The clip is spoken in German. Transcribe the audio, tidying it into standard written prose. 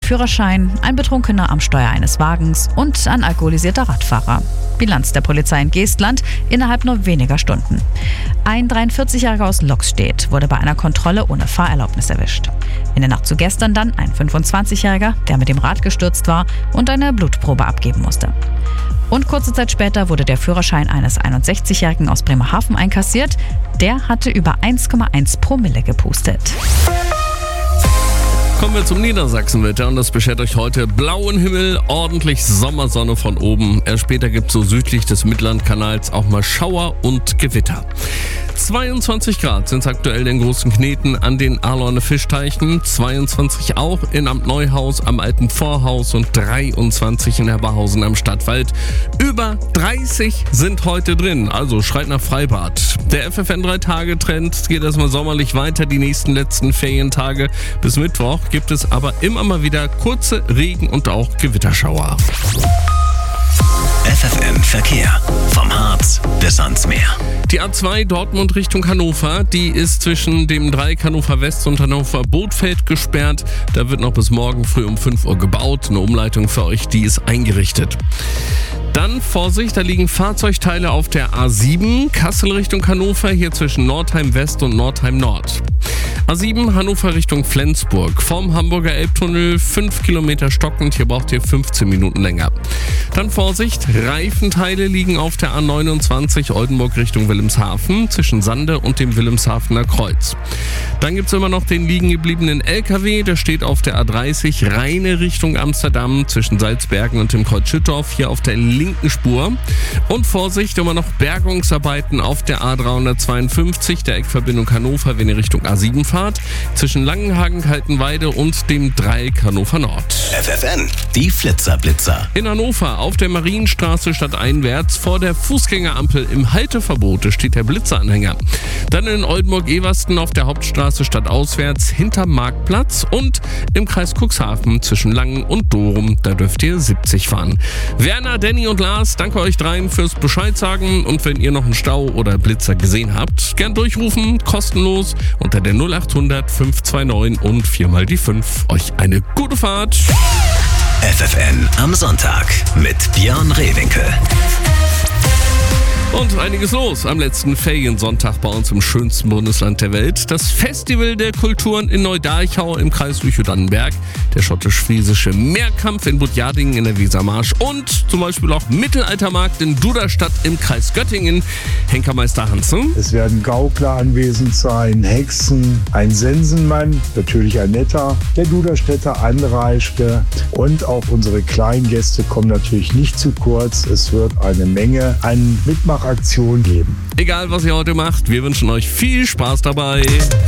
Führerschein, ein Betrunkener am Steuer eines Wagens und ein alkoholisierter Radfahrer. Bilanz der Polizei in Geestland innerhalb nur weniger Stunden. Ein 43-Jähriger aus Loxstedt wurde bei einer Kontrolle ohne Fahrerlaubnis erwischt. In der Nacht zu gestern dann ein 25-Jähriger, der mit dem Rad gestürzt war und eine Blutprobe abgeben musste. Und kurze Zeit später wurde der Führerschein eines 61-Jährigen aus Bremerhaven einkassiert. Der hatte über 1,1 Promille gepustet. Kommen wir zum Niedersachsenwetter und das beschert euch heute blauen Himmel, ordentlich Sommersonne von oben. Erst später gibt es so südlich des Mittellandkanals auch mal Schauer und Gewitter. 22 Grad sind es aktuell in Großen Kneten an den Ahlorner Fischteichen, 22 auch in Amt Neuhaus am Alten Vorhaus und 23 in Herberhausen am Stadtwald. Über 30 sind heute drin, also schreit nach Freibad. Der FFN 3-Tage-Trend geht erstmal sommerlich weiter, die nächsten letzten Ferientage. Bis Mittwoch gibt es aber immer mal wieder kurze Regen- und auch Gewitterschauer. FFN Verkehr. Vom Harz bis ans Meer. Die A2 Dortmund Richtung Hannover, die ist zwischen dem Dreieck Hannover West und Hannover Bootfeld gesperrt. Da wird noch bis morgen früh um 5 Uhr gebaut. Eine Umleitung für euch, die ist eingerichtet. Dann Vorsicht, da liegen Fahrzeugteile auf der A7 Kassel Richtung Hannover, hier zwischen Nordheim West und Nordheim Nord. A7 Hannover Richtung Flensburg. Vorm Hamburger Elbtunnel 5 Kilometer stockend. Hier braucht ihr 15 Minuten länger. Dann Vorsicht, Reifenteile liegen auf der A29 Oldenburg Richtung Wilhelmshaven zwischen Sande und dem Wilhelmshavener Kreuz. Dann gibt es immer noch den liegen gebliebenen LKW. Der steht auf der A30 Rheine Richtung Amsterdam zwischen Salzbergen und dem Kreuz Schüttorf hier auf der linken Spur. Und Vorsicht, immer noch Bergungsarbeiten auf der A352, der Eckverbindung Hannover, wenn ihr Richtung A7 fahrt, zwischen Langenhagen-Kaltenweide und dem Dreieck Hannover Nord. FFN, die Flitzer-Blitzer. In Hannover auf der Marienstraße stadteinwärts vor der Fußgängerampel im Halteverbot steht der Blitzeranhänger. Dann in Oldenburg-Eversten auf der Hauptstraße stadtauswärts hinterm Marktplatz und im Kreis Cuxhaven zwischen Langen und Dorum, da dürft ihr 70 fahren. Werner, Danny und Lars, danke euch dreien fürs Bescheid sagen und wenn ihr noch einen Stau oder Blitzer gesehen habt, gern durchrufen, kostenlos unter der 0800 529 und 4 die 5. Euch eine gute Fahrt. FFN am Sonntag mit Björn Rehwinkel. Und einiges los am letzten Feriensonntag bei uns im schönsten Bundesland der Welt. Das Festival der Kulturen in Neu-Darchau im Kreis Lüchow-Dannenberg, der schottisch-friesische Mehrkampf in Budjadingen in der Wesermarsch und zum Beispiel auch Mittelaltermarkt in Duderstadt im Kreis Göttingen. Henkermeister Hansen. Es werden Gaukler anwesend sein, Hexen, ein Sensenmann, natürlich ein netter, der Duderstädter Anreischke und auch unsere Kleinggäste kommen natürlich nicht zu kurz. Es wird eine Menge an Mitmachaktionen geben. Egal, was ihr heute macht, wir wünschen euch viel Spaß dabei.